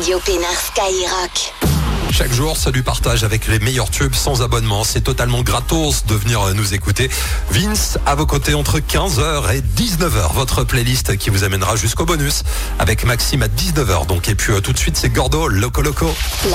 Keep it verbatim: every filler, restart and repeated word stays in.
Radio Pénard Skyrock. Chaque jour, ça lui partage avec les meilleurs tubes sans abonnement. C'est totalement gratos de venir nous écouter. Vince, à vos côtés entre quinze heures et dix-neuf heures. Votre playlist qui vous amènera jusqu'au bonus avec Maxime à dix-neuf heures. Donc, et puis euh, tout de suite, c'est Gordo, Loco Loco. La